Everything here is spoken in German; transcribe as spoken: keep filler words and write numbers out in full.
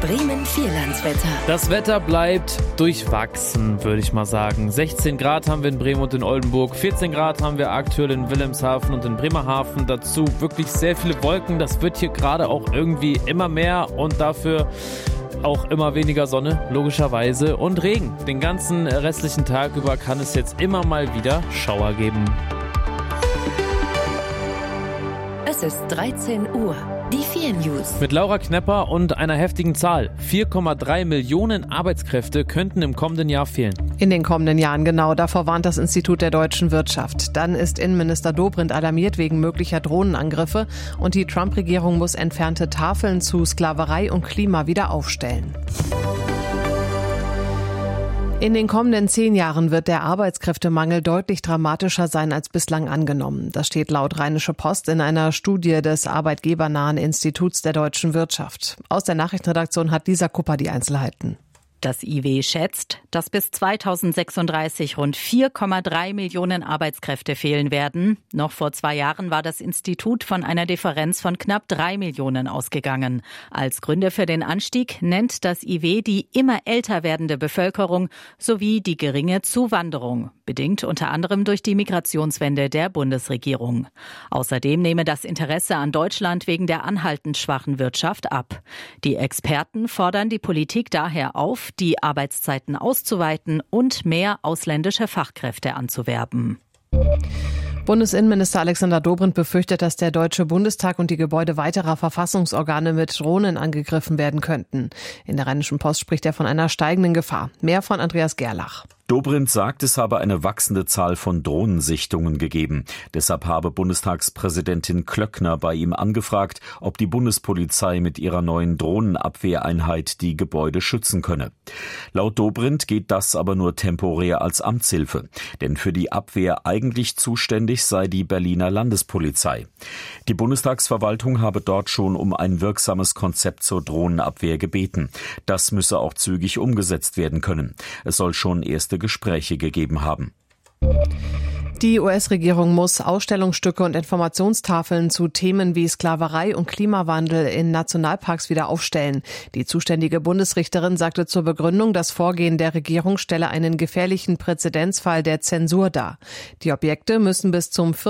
Bremen Vierlandswetter. Das Wetter bleibt durchwachsen, würde ich mal sagen. sechzehn Grad haben wir in Bremen und in Oldenburg, vierzehn Grad haben wir aktuell in Wilhelmshaven und in Bremerhaven. Dazu wirklich sehr viele Wolken. Das wird hier gerade auch irgendwie immer mehr und dafür auch immer weniger Sonne, logischerweise. Und Regen. Den ganzen restlichen Tag über kann es jetzt immer mal wieder Schauer geben. Es ist dreizehn Uhr. Die vier News. Mit Laura Knepper und einer heftigen Zahl. vier Komma drei Millionen Arbeitskräfte könnten im kommenden Jahr fehlen. In den kommenden Jahren, genau. Davor warnt das Institut der deutschen Wirtschaft. Dann ist Innenminister Dobrindt alarmiert wegen möglicher Drohnenangriffe. Und die Trump-Regierung muss entfernte Tafeln zu Sklaverei und Klima wieder aufstellen. In den kommenden zehn Jahren wird der Arbeitskräftemangel deutlich dramatischer sein als bislang angenommen. Das steht laut Rheinische Post in einer Studie des arbeitgebernahen Instituts der deutschen Wirtschaft. Aus der Nachrichtenredaktion hat Lisa Kupper die Einzelheiten. Das I W schätzt, dass bis zweitausendsechsunddreißig rund vier Komma drei Millionen Arbeitskräfte fehlen werden. Noch vor zwei Jahren war das Institut von einer Differenz von knapp drei Millionen ausgegangen. Als Gründe für den Anstieg nennt das I W die immer älter werdende Bevölkerung sowie die geringe Zuwanderung, bedingt unter anderem durch die Migrationswende der Bundesregierung. Außerdem nehme das Interesse an Deutschland wegen der anhaltend schwachen Wirtschaft ab. Die Experten fordern die Politik daher auf, die Arbeitszeiten auszuweiten und mehr ausländische Fachkräfte anzuwerben. Bundesinnenminister Alexander Dobrindt befürchtet, dass der Deutsche Bundestag und die Gebäude weiterer Verfassungsorgane mit Drohnen angegriffen werden könnten. In der Rheinischen Post spricht er von einer steigenden Gefahr. Mehr von Andreas Gerlach. Dobrindt sagt, es habe eine wachsende Zahl von Drohnensichtungen gegeben. Deshalb habe Bundestagspräsidentin Klöckner bei ihm angefragt, ob die Bundespolizei mit ihrer neuen Drohnenabwehreinheit die Gebäude schützen könne. Laut Dobrindt geht das aber nur temporär als Amtshilfe. Denn für die Abwehr eigentlich zuständig sei die Berliner Landespolizei. Die Bundestagsverwaltung habe dort schon um ein wirksames Konzept zur Drohnenabwehr gebeten. Das müsse auch zügig umgesetzt werden können. Es soll schon erste Gespräche gegeben haben. Die U S-Regierung muss Ausstellungsstücke und Informationstafeln zu Themen wie Sklaverei und Klimawandel in Nationalparks wieder aufstellen. Die zuständige Bundesrichterin sagte zur Begründung, das Vorgehen der Regierung stelle einen gefährlichen Präzedenzfall der Zensur dar. Die Objekte müssen bis zum